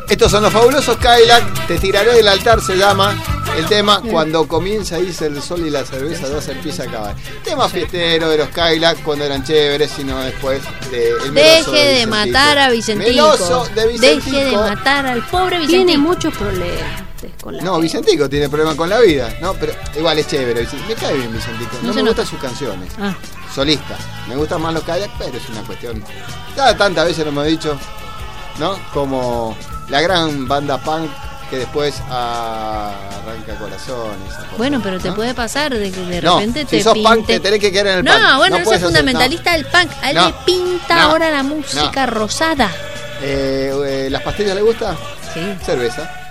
Estos son los fabulosos Cadillac. Te tiraré del altar se llama el tema. Cuando comienza a irse el sol y la cerveza ya se empieza a acabar. Tema fiestero de los Cadillac cuando eran chéveres, sino después de el meloso Deje de matar a Vicentico. Meloso de Vicentico. Deje de matar al pobre Vicentico. Tiene muchos problemas con la vida. Vicentico tiene problemas con la vida, ¿no? Pero igual es chévere. Me cae bien Vicentico. No No se me nota. gustan sus canciones. Ah. Solista. Me gustan más los Cadillac, pero es una cuestión. Ya tantas veces lo hemos dicho, ¿no? Como la gran banda punk que después arranca corazones. Bueno, pero te puede pasar de que de No, repente si te sos pinte... punk te tenés que quedar en el punk. No, bueno, No ese puedes es hacer- fundamentalista del punk. A él No. le pinta No. ahora la música rosada. ¿Las pastillas le gusta? Sí. Cerveza.